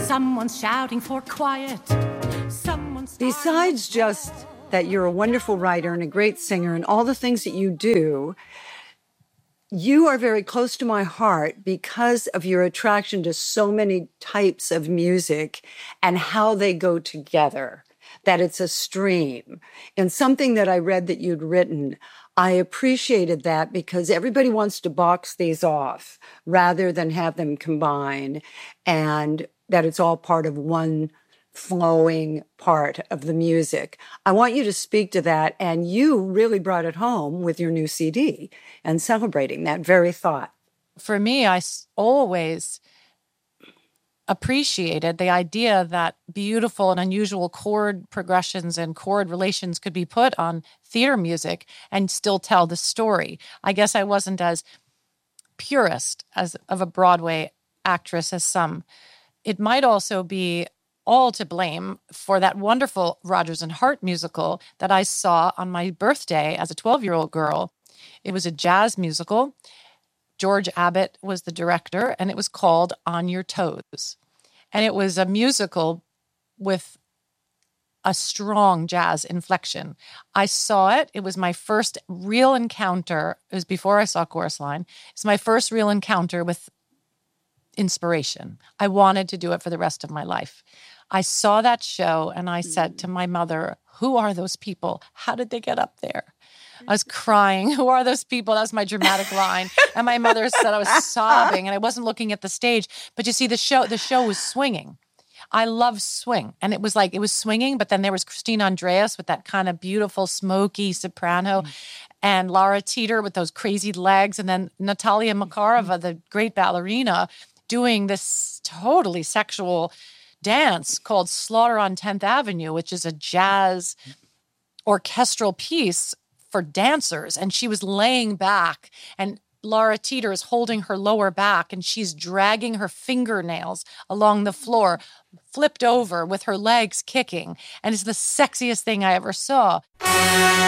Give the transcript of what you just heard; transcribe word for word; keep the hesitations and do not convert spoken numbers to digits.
Someone's shouting for quiet. Someone's Besides just that you're a wonderful writer and a great singer and all the things that you do, you are very close to my heart because of your attraction to so many types of music and how they go together, that it's a stream. And something that I read that you'd written, I appreciated that because everybody wants to box these off rather than have them combine, and that it's all part of one flowing part of the music. I want you to speak to that, and you really brought it home with your new C D and celebrating that very thought. For me, I s- always appreciated the idea that beautiful and unusual chord progressions and chord relations could be put on theater music and still tell the story. I guess I wasn't as purist as of a Broadway actress as some. It might also be all to blame for that wonderful Rodgers and Hart musical that I saw on my birthday as a twelve-year-old girl. It was a jazz musical. George Abbott was the director, and it was called On Your Toes. And it was a musical with a strong jazz inflection. I saw it. It was my first real encounter. It was before I saw Chorus Line. It's my first real encounter with inspiration. I wanted to do it for the rest of my life. I saw that show and I said to my mother, who are those people? How did they get up there? I was crying. Who are those people? That was my dramatic line. And my mother said I was sobbing and I wasn't looking at the stage. But you see, the show, the show was swinging. I love swing. And it was like, it was swinging, but then there was Christine Andreas with that kind of beautiful, smoky soprano, mm-hmm. and Laura Teeter with those crazy legs, and then Natalia Makarova, mm-hmm. the great ballerina, doing this totally sexual dance called Slaughter on tenth Avenue, which is a jazz orchestral piece for dancers. And she was laying back, and Laura Teeter is holding her lower back, and she's dragging her fingernails along the floor, flipped over with her legs kicking. And it's the sexiest thing I ever saw.